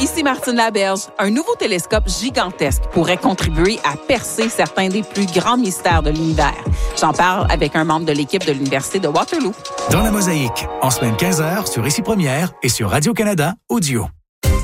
Ici Martine Laberge. Un nouveau télescope gigantesque pourrait contribuer à percer certains des plus grands mystères de l'univers. J'en parle avec un membre de l'équipe de l'Université de Waterloo. Dans la mosaïque, en semaine 15h sur Ici Première et sur Radio-Canada Audio.